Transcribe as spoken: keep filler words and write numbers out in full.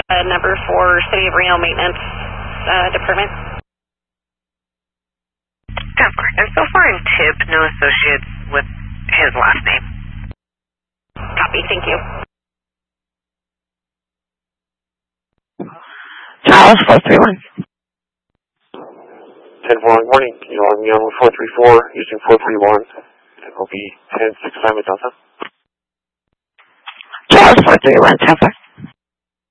uh, number for City of Reno Maintenance uh, Department. ten four. And so far in tip, no associates with his last name. Copy, thank you. Charles, four three one. ten four, good morning. You're on me on four three four using four three one. It will be ten six five at Delta. Charles, four three one, ten four.